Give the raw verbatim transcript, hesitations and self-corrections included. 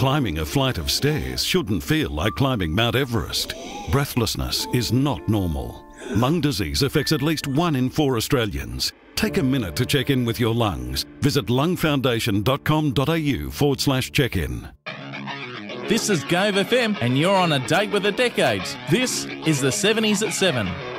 Climbing a flight of stairs shouldn't feel like climbing Mount Everest. Breathlessness is not normal. Lung disease affects at least one in four Australians. Take a minute to check in with your lungs. Visit lungfoundation.com.au forward slash check in. This is Gove F M and you're on a date with the decades. This is the seventies at seven.